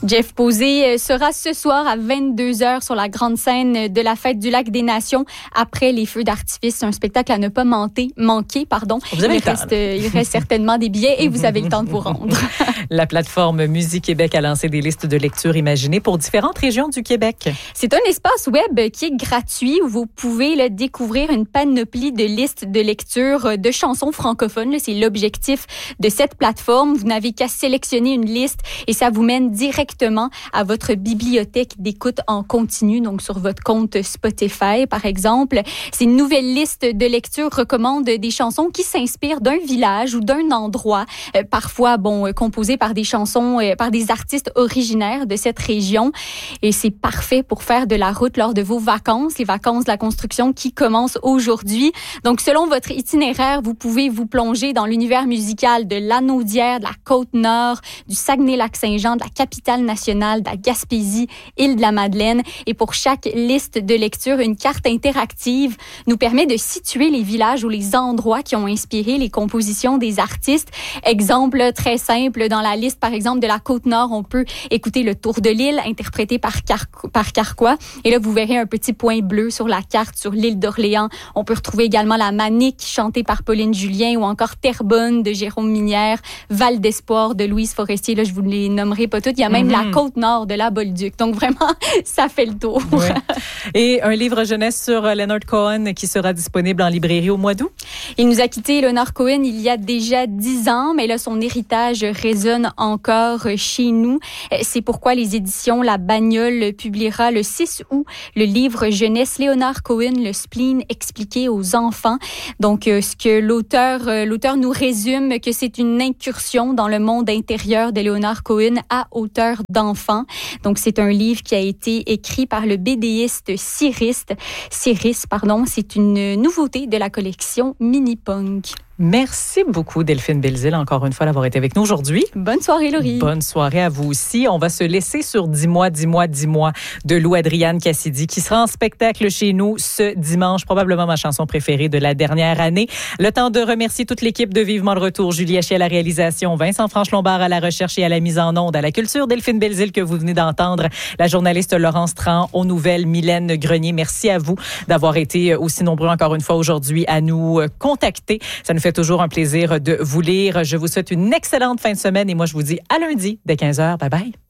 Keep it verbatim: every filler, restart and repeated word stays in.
Jeff Posé sera ce soir à vingt-deux heures sur la grande scène de la Fête du Lac des Nations après les feux d'artifice. C'est un spectacle à ne pas manquer. manquer pardon. Vous avez il, le temps, reste, il reste certainement des billets et vous avez le temps de vous rendre. La plateforme Musique Québec a lancé des listes de lecture imaginées pour différentes régions du Québec. C'est un espace web qui est gratuit où vous pouvez là, découvrir une panoplie de listes de lecture de chansons francophones. Là, c'est l'objectif de cette plateforme. Vous n'avez qu'à sélectionner une liste et ça vous mène directement à votre bibliothèque d'écoute en continu, donc sur votre compte Spotify, par exemple. C'est une nouvelle liste de lecture recommande des chansons qui s'inspirent d'un village ou d'un endroit, euh, parfois bon, euh, composées par des chansons, euh, par des artistes originaires de cette région. Et c'est parfait pour faire de la route lors de vos vacances, les vacances de la construction qui commencent aujourd'hui. Donc, selon votre itinéraire, vous pouvez vous plonger dans l'univers musical de Lanaudière, de la Côte-Nord, du Saguenay-Lac-Saint-Jean, de la capitale nationale, de la Gaspésie, Île-de-la-Madeleine. Et pour chaque liste de lecture, une carte interactive nous permet de situer les villages ou les endroits qui ont inspiré les compositions des artistes. Exemple très simple, dans la liste, par exemple, de la Côte-Nord, on peut écouter le Tour de l'île, interprété par, Car- par Carquois. Et là, vous verrez un petit point bleu sur la carte sur l'île d'Orléans. On peut retrouver également la Manique, chantée par Pauline Julien, ou encore Terrebonne de Jérôme Minière, Val d'Espoir de Louise Forestier. Là, je vous les nommerai pas toutes. Il y a même mm-hmm. la Côte-Nord de la Bolduc. Donc, vraiment, ça fait le tour. Ouais. Et un livre jeunesse sur Leonard Cohen qui sera disponible en librairie au mois d'août. Il nous a quitté, Leonard Cohen, il y a déjà dix ans, mais là, son héritage résonne encore chez nous. C'est pourquoi les éditions La Bagnole publiera le six août le livre jeunesse Leonard Cohen, le spleen expliqué aux enfants. Donc, ce que l'auteur, l'auteur nous résume que c'est une incursion dans le monde intérieur de Leonard Cohen à hauteur d'enfant. Donc, c'est un livre qui a été écrit par le bédéiste Cyriste. Cyrus, pardon, c'est une nouveauté de la collection Mini-Punk. Merci beaucoup, Delphine Belzile, encore une fois, d'avoir été avec nous aujourd'hui. Bonne soirée, Laurie. Bonne soirée à vous aussi. On va se laisser sur Dis-moi, dis-moi, dis-moi de Lou Adriane Cassidy, qui sera en spectacle chez nous ce dimanche, probablement ma chanson préférée de la dernière année. Le temps de remercier toute l'équipe de Vivement le Retour, Julie Haché à la réalisation, Vincent Franche-Lombard à la recherche et à la mise en onde, à la culture, Delphine Belzile que vous venez d'entendre, la journaliste Laurence Tran, aux nouvelles, Mylène Grenier. Merci à vous d'avoir été aussi nombreux encore une fois aujourd'hui à nous contacter. Ça nous fait toujours un plaisir de vous lire. Je vous souhaite une excellente fin de semaine et moi, je vous dis à lundi dès quinze heures. Bye bye.